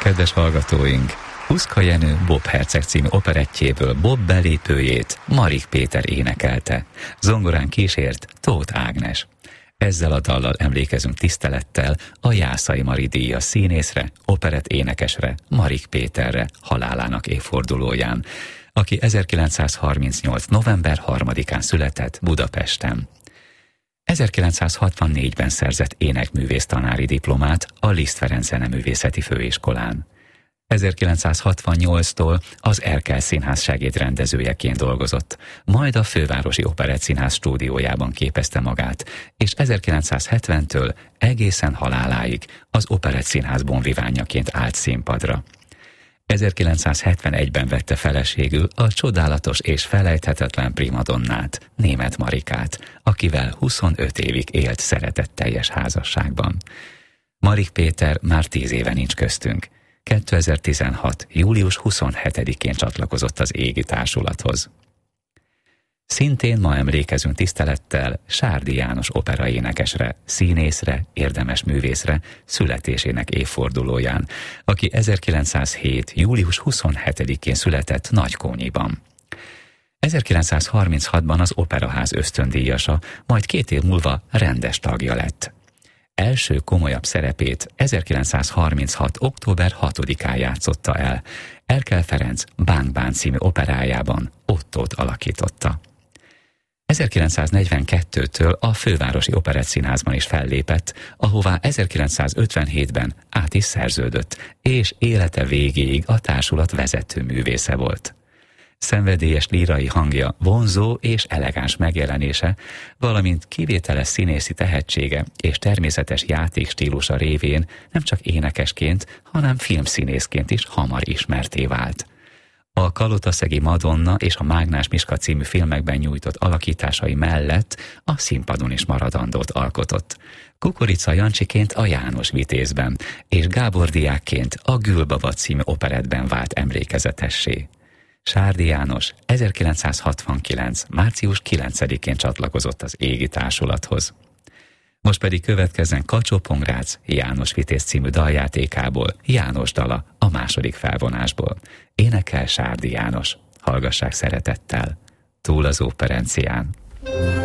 Kedves hallgatóink, Huszka Jenő Bob Herceg című operettjéből Bob belépőjét Marik Péter énekelte. Zongorán kísért Tóth Ágnes. Ezzel a dallal emlékezünk tisztelettel a Jászai Mari díjas színészre, operett énekesre, Marik Péterre halálának évfordulóján, aki 1938. november 3-án született Budapesten. 1964-ben szerzett énekművész tanári diplomát a Liszt Ferenc Zeneművészeti Főiskolán. 1968-tól az Erkel Színház segédrendezőjeként dolgozott, majd a Fővárosi Operettszínház stúdiójában képezte magát, és 1970-től egészen haláláig az Operettszínház bonviványaként állt színpadra. 1971-ben vette feleségül a csodálatos és felejthetetlen primadonnát, Németh Marikát, akivel 25 évig élt szeretetteljes házasságban. Marik Péter már 10 éve nincs köztünk. 2016. július 27-én csatlakozott az égi társulathoz. Szintén ma emlékezünk tisztelettel Sárdi János operaénekesre, színészre, érdemes művészre születésének évfordulóján, aki 1907. július 27-én született Nagykónyiban. 1936-ban az Operaház ösztöndíjasa, majd 2 év múlva rendes tagja lett. Első komolyabb szerepét 1936. október 6-án játszotta el. Erkel Ferenc Bánk Bán című operájában Ottót alakította. 1942-től a Fővárosi Operettszínházban is fellépett, ahová 1957-ben át is szerződött, és élete végéig a társulat vezető művésze volt. Szenvedélyes lírai hangja, vonzó és elegáns megjelenése, valamint kivételes színészi tehetsége és természetes játékstílusa révén nem csak énekesként, hanem filmszínészként is hamar ismertté vált. A Kalotaszegi Madonna és a Mágnás Miska című filmekben nyújtott alakításai mellett a színpadon is maradandót alkotott. Kukorica Jancsiként a János Vitézben, és Gábor diákként a Gülbaba című operettben vált emlékezetessé. Sárdi János 1969. március 9-én csatlakozott az égi társulathoz. Most pedig következzen Kacsó-Pongrác János Vitéz című daljátékából János dala a második felvonásból. Énekel Sárdi János. Hallgassák szeretettel. Túl az Operencián.